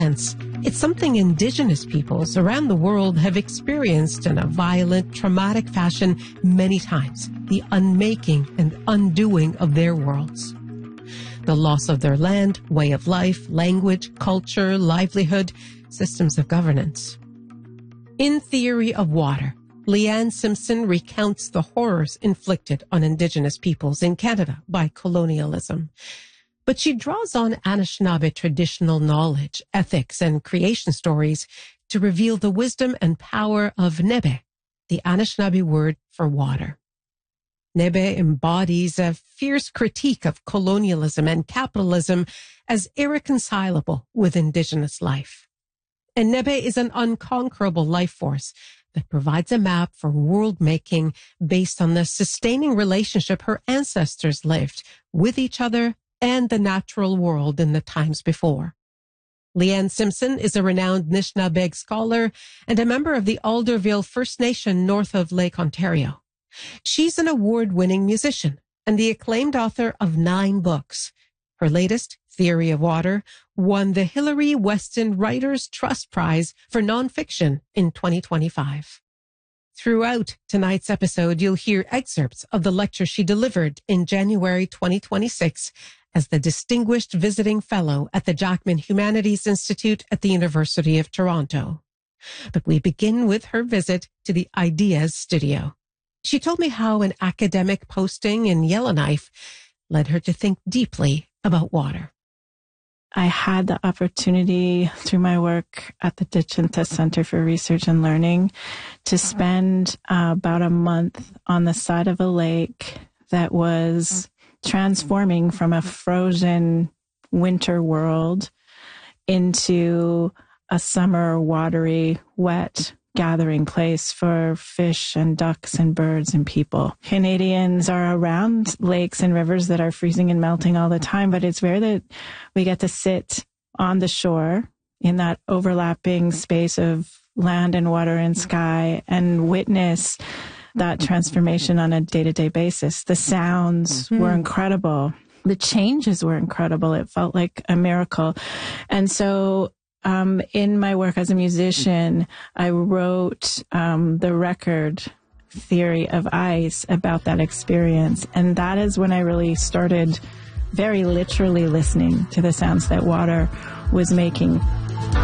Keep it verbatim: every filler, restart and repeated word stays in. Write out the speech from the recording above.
Hence, it's something indigenous peoples around the world have experienced in a violent, traumatic fashion many times, the unmaking and undoing of their worlds. The loss of their land, way of life, language, culture, livelihood, systems of governance. In Theory of Water, Leanne Simpson recounts the horrors inflicted on Indigenous peoples in Canada by colonialism. But she draws on Anishinaabe traditional knowledge, ethics, and creation stories to reveal the wisdom and power of Nebe, the Anishinaabe word for water. Nebe embodies a fierce critique of colonialism and capitalism as irreconcilable with Indigenous life. And Nebe is an unconquerable life force that provides a map for world-making based on the sustaining relationship her ancestors lived with each other and the natural world in the times before. Leanne Simpson is a renowned Anishinaabe scholar and a member of the Alderville First Nation north of Lake Ontario. She's an award-winning musician and the acclaimed author of nine books. Her latest, Theory of Water, won the Hilary Weston Writers' Trust Prize for Nonfiction in twenty twenty-five. Throughout tonight's episode, you'll hear excerpts of the lecture she delivered in January twenty twenty-six as the Distinguished Visiting Fellow at the Jackman Humanities Institute at the University of Toronto. But we begin with her visit to the Ideas Studio. She told me how an academic posting in Yellowknife led her to think deeply about water. I had the opportunity through my work at the Dicinta Center for Research and Learning to spend uh, about a month on the side of a lake that was transforming from a frozen winter world into a summer watery, wet gathering place for fish and ducks and birds and people. Canadians are around lakes and rivers that are freezing and melting all the time, but it's rare that we get to sit on the shore in that overlapping space of land and water and sky and witness that transformation on a day-to-day basis. The sounds mm-hmm. were incredible. The changes were incredible. It felt like a miracle. And so Um, in my work as a musician, I wrote um, the record Theory of Ice about that experience. And that is when I really started very literally listening to the sounds that water was making